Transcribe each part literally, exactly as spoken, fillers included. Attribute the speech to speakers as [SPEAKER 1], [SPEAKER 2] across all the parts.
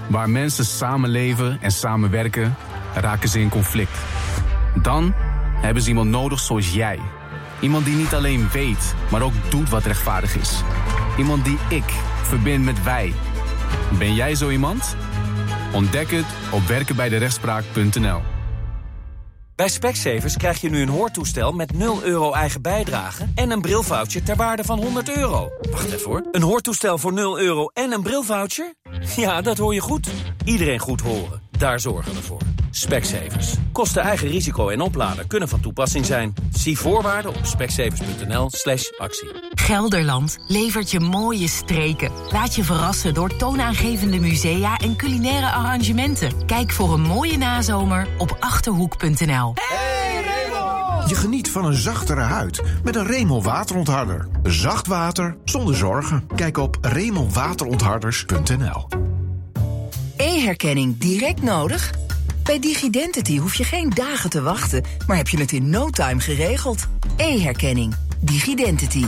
[SPEAKER 1] Waar mensen samenleven en samenwerken, raken ze in conflict. Dan hebben ze iemand nodig zoals jij. Iemand die niet alleen weet, maar ook doet wat rechtvaardig is. Iemand die ik verbind met wij. Ben jij zo iemand? Ontdek het op werken bij de rechtspraak punt n l.
[SPEAKER 2] Bij Specsavers krijg je nu een hoortoestel met nul euro eigen bijdrage en een brilvoucher ter waarde van honderd euro. Wacht even hoor. Een hoortoestel voor nul euro en een brilvoucher? Ja, dat hoor je goed. Iedereen goed horen. Daar zorgen we voor. Specsavers. Kosten eigen risico en oplader kunnen van toepassing zijn. Zie voorwaarden op specsavers punt n l slash actie.
[SPEAKER 3] Gelderland levert je mooie streken. Laat je verrassen door toonaangevende musea en culinaire arrangementen. Kijk voor een mooie nazomer op achterhoek punt n l.
[SPEAKER 4] Hey Remel! Je geniet van een zachtere huid met een Remel waterontharder. Zacht water zonder zorgen. Kijk op remel waterontharders punt n l.
[SPEAKER 5] E-herkenning direct nodig? Bij DigiDentity hoef je geen dagen te wachten, maar heb je het in no time geregeld. E-herkenning. DigiDentity.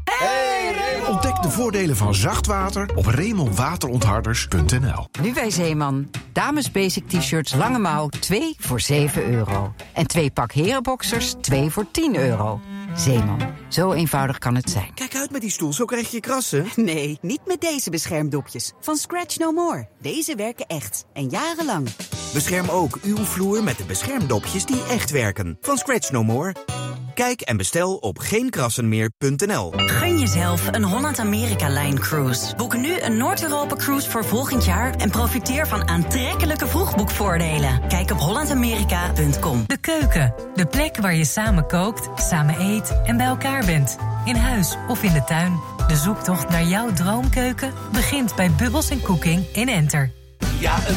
[SPEAKER 4] Ontdek de voordelen van zacht water op remel waterontharders punt n l.
[SPEAKER 6] Nu bij Zeeman. Dames basic t-shirts lange mouw twee voor zeven euro. En twee pak herenboxers twee voor tien euro. Zeeman. Zo eenvoudig kan het zijn.
[SPEAKER 7] Kijk uit met die stoel, zo krijg je krassen.
[SPEAKER 8] Nee, niet met deze beschermdopjes. Van Scratch No More. Deze werken echt. En jarenlang.
[SPEAKER 7] Bescherm ook uw vloer met de beschermdopjes die echt werken. Van Scratch No More. Kijk en bestel op geen krassen meer punt n l.
[SPEAKER 9] Gun jezelf een Holland-Amerika-Line cruise. Boek nu een Noord-Europa-cruise voor volgend jaar en profiteer van aantrekkelijke vroegboekvoordelen. Kijk op holland amerika punt com.
[SPEAKER 10] De keuken, de plek waar je samen kookt, samen eet en bij elkaar bent. In huis of in de tuin. De zoektocht naar jouw droomkeuken begint bij Bubbles en Cooking in Enter.
[SPEAKER 11] Ja,